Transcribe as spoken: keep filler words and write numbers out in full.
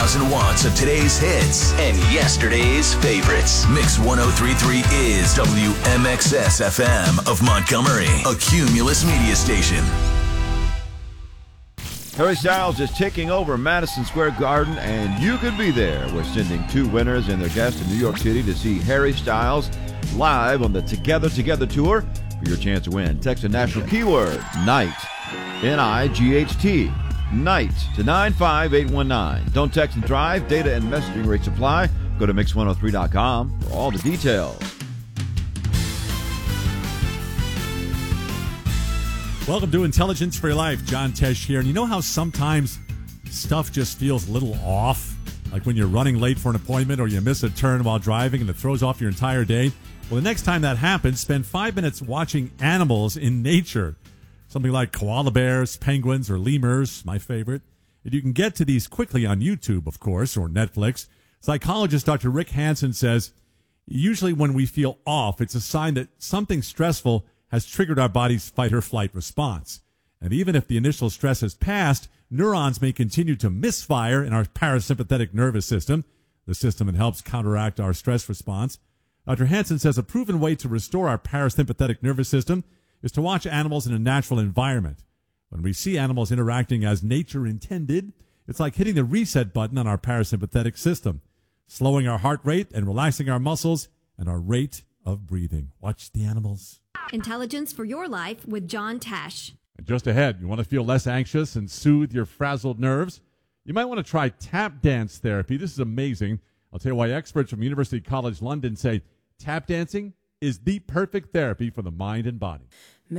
thousand watts of today's hits and yesterday's favorites. Mix one oh three point three is W M X S F M of Montgomery, a Cumulus media station. Harry Styles is taking over Madison Square Garden, and you could be there. We're sending two winners and their guests to New York City to see Harry Styles live on the Together Together Tour for your chance to win. Text a national keyword, NIGHT, N I G H T, NIGHT, to nine five eight one nine. Don't text and drive. Data and messaging rates apply. Go to mix one oh three dot com for all the details. Welcome to Intelligence for Your Life. John Tesh here. And you know how sometimes stuff just feels a little off? Like when you're running late for an appointment or you miss a turn while driving and it throws off your entire day? Well, the next time that happens, spend five minutes watching animals in nature. Something like koala bears, penguins, or lemurs, my favorite. And you can get to these quickly on YouTube, of course, or Netflix. Psychologist Doctor Rick Hansen says, usually when we feel off, it's a sign that something stressful has triggered our body's fight-or-flight response. And even if the initial stress has passed, neurons may continue to misfire in our parasympathetic nervous system, the system that helps counteract our stress response. Doctor Hansen says a proven way to restore our parasympathetic nervous system is to watch animals in a natural environment. When we see animals interacting as nature intended, it's like hitting the reset button on our parasympathetic system, slowing our heart rate and relaxing our muscles and our rate of breathing. Watch the animals. Intelligence for Your Life with John Tesh. And just ahead, you want to feel less anxious and soothe your frazzled nerves? You might want to try tap dance therapy. This is amazing. I'll tell you why experts from University College London say tap dancing is the perfect therapy for the mind and body.